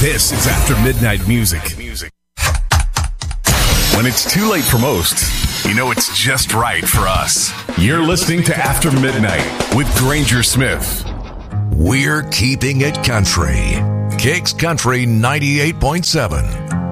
This is After Midnight Music. When it's too late for most, you know it's just right for us. You're listening to After Midnight with Granger Smith. We're keeping it country. Kicks Country 98.7.